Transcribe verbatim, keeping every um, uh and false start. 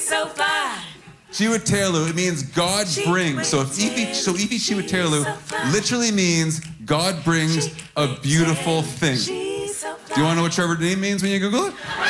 so fly. Chiwetelụ, it means God brings. So if Ifi, so Ifi Chiwetelụ literally means God brings a beautiful thing. Do you want to know what Trevor name means when you Google it?